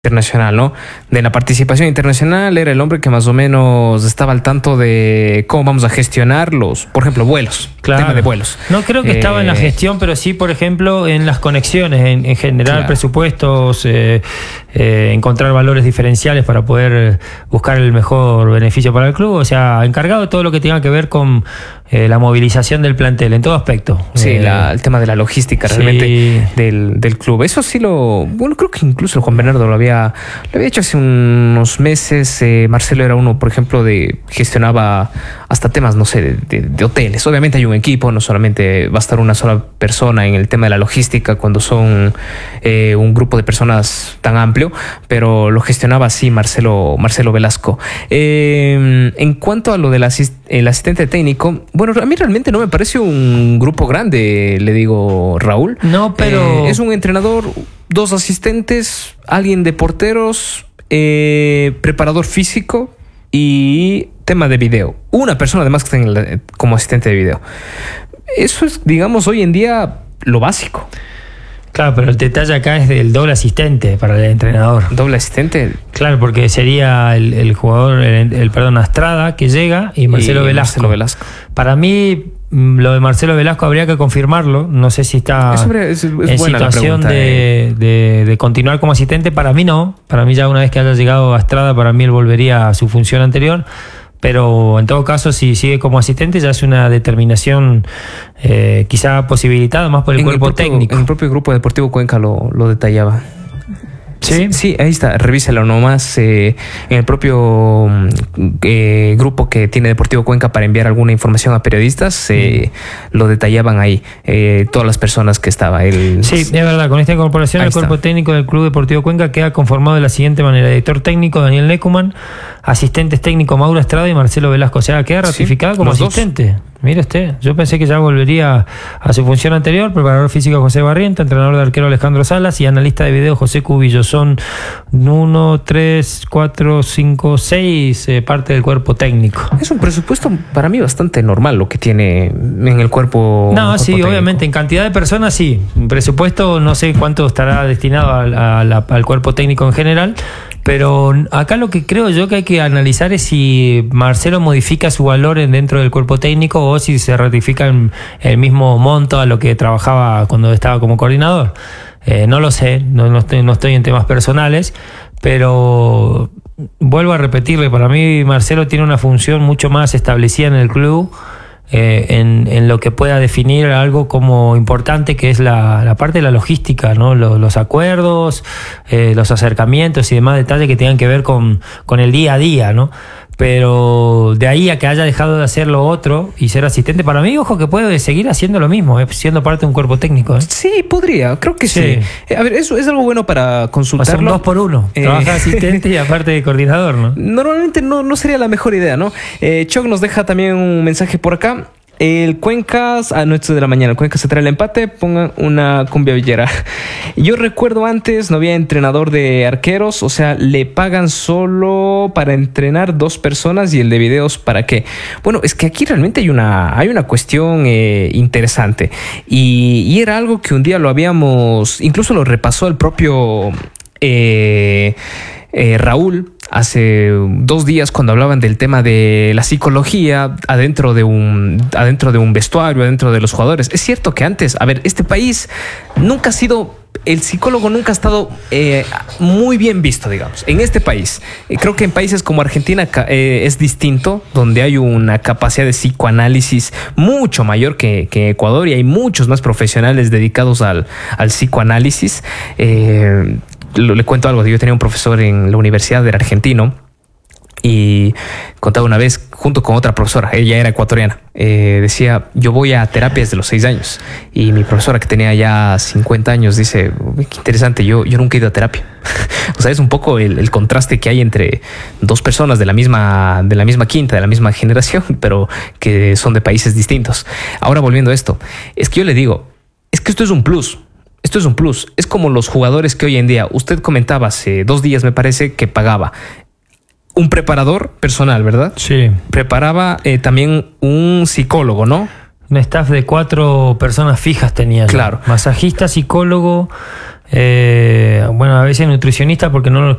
internacional, ¿no? De la participación internacional era el hombre que más o menos estaba al tanto de cómo vamos a gestionar por ejemplo, vuelos, claro. Tema de vuelos. No creo que estaba en la gestión, pero sí, por ejemplo, en las conexiones, en generar claro. presupuestos, encontrar valores diferenciales para poder buscar el mejor beneficio para el club. O sea, encargado de todo lo que tenga que ver con la movilización del plantel, en todo aspecto. Sí, el tema de la logística realmente del club. Eso sí bueno, creo que incluso Juan Bernardo lo había hecho hace unos meses. Marcelo era uno, por ejemplo, gestionaba hasta temas, no sé, de hoteles. Obviamente hay un equipo, no solamente va a estar una sola persona en el tema de la logística cuando son un grupo de personas tan amplio, pero lo gestionaba así Marcelo Velasco. En cuanto a lo del asistente técnico, bueno, a mí realmente no me parece un grupo grande, le digo, Raúl. No, pero... es un entrenador, 2 asistentes, alguien de porteros, preparador físico y tema de video. Una persona además que está como asistente de video. Eso es, digamos, hoy en día lo básico. Claro, pero el detalle acá es del doble asistente para el entrenador. ¿Doble asistente? Claro, porque sería el jugador, Astrada, que llega, y Marcelo Velasco. Para mí, lo de Marcelo Velasco habría que confirmarlo. No sé si está es en situación pregunta, de continuar como asistente. Para mí no. Para mí ya una vez que haya llegado Astrada, para mí él volvería a su función anterior. Pero en todo caso, si sigue como asistente, ya es una determinación quizá posibilitada más por el cuerpo técnico. En el propio grupo Deportivo Cuenca lo detallaba. ¿Sí? Sí, ahí está, revíselo nomás. En el propio grupo que tiene Deportivo Cuenca para enviar alguna información a periodistas, lo detallaban ahí, todas las personas que estaba. Sí, es verdad, con esta incorporación el cuerpo técnico del Club Deportivo Cuenca queda conformado de la siguiente manera: director técnico Daniel Neckuman, asistentes técnicos Mauro Estrada y Marcelo Velasco. O sea, queda ratificado como asistente. Mire usted, yo pensé que ya volvería a su función anterior. Preparador físico José Barrienta, entrenador de arquero Alejandro Salas y analista de video José Cubillo. Son 1, 3, 4, 5, 6 parte del cuerpo técnico. Es un presupuesto para mí bastante normal lo que tiene en el cuerpo. No, sí, técnico. Obviamente, en cantidad de personas sí. En presupuesto no sé cuánto estará destinado al cuerpo técnico en general. Pero acá lo que creo yo que hay que analizar es si Marcelo modifica su valor dentro del cuerpo técnico o si se ratifica el mismo monto a lo que trabajaba cuando estaba como coordinador. No lo sé, no estoy en temas personales, pero vuelvo a repetirle, para mí Marcelo tiene una función mucho más establecida en el club, en lo que pueda definir algo como importante, que es la parte de la logística, ¿no? Los acuerdos, los acercamientos y demás detalles que tengan que ver con el día a día, ¿no? Pero de ahí a que haya dejado de hacer lo otro y ser asistente, para mí, ojo, que puede seguir haciendo lo mismo, siendo parte de un cuerpo técnico. Sí, podría, creo que sí. A ver, eso es algo bueno para consultarlo. O sea, un 2 por 1. Trabaja asistente y aparte de coordinador, ¿no? Normalmente no sería la mejor idea, ¿no? Choc nos deja también un mensaje por acá. El Cuencas, a 9 de la mañana, el Cuencas se trae el empate, pongan una cumbia villera. Yo recuerdo antes no había entrenador de arqueros, o sea, le pagan solo para entrenar 2 personas y el de videos ¿para qué? Bueno, es que aquí realmente hay una cuestión interesante y era algo que un día lo habíamos, incluso lo repasó el propio Raúl hace 2 días cuando hablaban del tema de la psicología adentro de un vestuario, adentro de los jugadores. Es cierto que antes, a ver, este país nunca ha sido, el psicólogo nunca ha estado muy bien visto, digamos, en este país. Creo que en países como Argentina es distinto, donde hay una capacidad de psicoanálisis mucho mayor que Ecuador y hay muchos más profesionales dedicados al psicoanálisis. Le cuento algo. Yo tenía un profesor en la universidad, era argentino, y contaba una vez junto con otra profesora, ella era ecuatoriana, decía: yo voy a terapia desde los 6 años, y mi profesora, que tenía ya 50 años, dice: qué interesante, yo nunca he ido a terapia. O sea, es un poco el contraste que hay entre 2 personas de la misma quinta, de la misma generación, pero que son de países distintos. Ahora, volviendo a esto, es que yo le digo, es que esto es un plus. Esto es un plus. Es como los jugadores que hoy en día, usted comentaba hace 2 días, me parece, que pagaba un preparador personal, ¿verdad? Sí. Preparaba también un psicólogo, ¿no? Un staff de 4 personas fijas tenía. Claro. Masajista, psicólogo, Bueno, a veces nutricionista porque no